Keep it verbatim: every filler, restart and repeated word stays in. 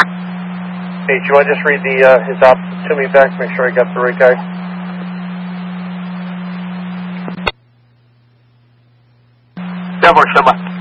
Hey, do you want to just read the uh, his op to me back? Make sure I got the right guy. Denver, stand by.